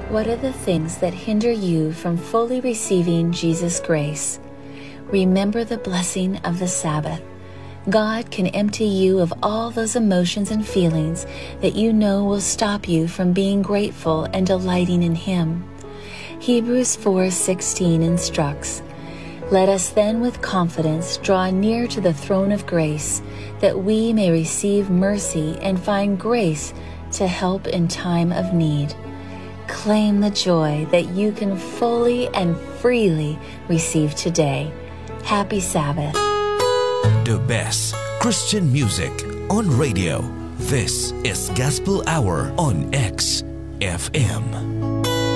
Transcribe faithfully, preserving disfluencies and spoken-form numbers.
What are the things that hinder you from fully receiving Jesus' grace? Remember the blessing of the Sabbath. God can empty you of all those emotions and feelings that you know will stop you from being grateful and delighting in Him. Hebrews four sixteen instructs, "Let us then with confidence draw near to the throne of grace, that we may receive mercy and find grace to help in time of need." Claim the joy that you can fully and freely receive today. Happy Sabbath. The best Christian music on radio. This is Gospel Hour on X F M.